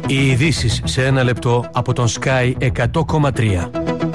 Οι ειδήσεις σε ένα λεπτό από τον Sky 100,3.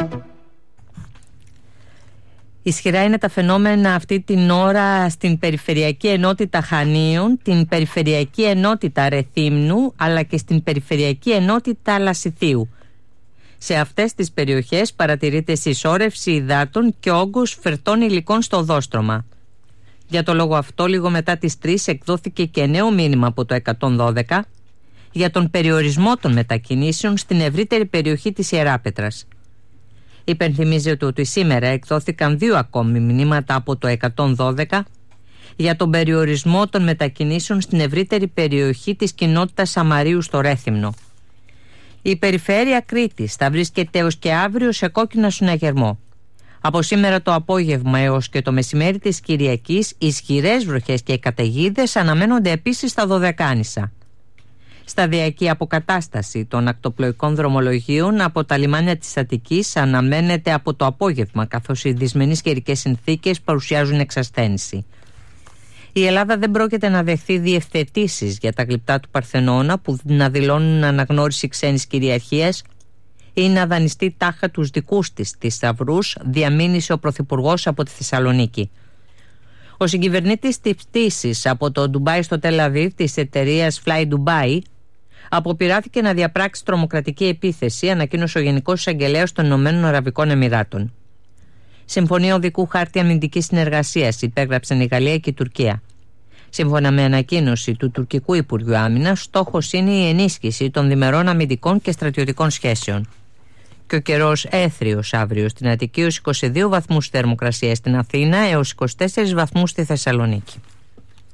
Ισχυρά είναι τα φαινόμενα αυτή την ώρα στην Περιφερειακή Ενότητα Χανίων, την Περιφερειακή Ενότητα Ρεθύμνου αλλά και στην Περιφερειακή Ενότητα Λασιθίου. Σε αυτές τις περιοχές παρατηρείται συσσόρευση υδάτων και όγκος φερτών υλικών στο οδόστρωμα. Για το λόγο αυτό, λίγο μετά τις 3 εκδόθηκε και νέο μήνυμα από το 112 για τον περιορισμό των μετακινήσεων στην ευρύτερη περιοχή της Ιεράπετρας. Υπενθυμίζεται ότι σήμερα εκδόθηκαν 2 ακόμη μηνύματα από το 112 για τον περιορισμό των μετακινήσεων στην ευρύτερη περιοχή της κοινότητας Σαμαρίου στο Ρέθυμνο. Η περιφέρεια Κρήτης θα βρίσκεται έως και αύριο σε κόκκινο συναγερμό. Από σήμερα το απόγευμα έως και το μεσημέρι της Κυριακής, ισχυρές βροχές και καταιγίδες αναμένονται επίσης στα Δωδεκάνησα. Σταδιακή αποκατάσταση των ακτοπλοϊκών δρομολογίων από τα λιμάνια της Αττικής αναμένεται από το απόγευμα, καθώς οι δυσμενείς καιρικές συνθήκες παρουσιάζουν εξασθένηση. Η Ελλάδα δεν πρόκειται να δεχθεί διευθετήσεις για τα γλυπτά του Παρθενώνα που να δηλώνουν αναγνώριση ξένης κυριαρχίας ή να δανειστεί τάχα τους δικούς της θησαυρούς, διαμήνυσε ο Πρωθυπουργός από τη Θεσσαλονίκη. Ο συγκυβερνήτης της πτήσης από το Ντουμπάι στο Τελ Αβίβ της εταιρείας Fly Dubai αποπειράθηκε να διαπράξει τρομοκρατική επίθεση, ανακοίνωσε ο Γενικός Εισαγγελέας των Ηνωμένων Αραβικών Εμιράτων. Συμφωνία οδικού χάρτη αμυντικής συνεργασίας υπέγραψαν η Γαλλία και η Τουρκία. Σύμφωνα με ανακοίνωση του Τουρκικού Υπουργείου Άμυνας, στόχος είναι η ενίσχυση των διμερών αμυντικών και στρατιωτικών σχέσεων. Και ο καιρός έθριος αύριο στην Αττική, έως 22 βαθμούς θερμοκρασία στην Αθήνα έως 24 βαθμούς στη Θεσσαλονίκη.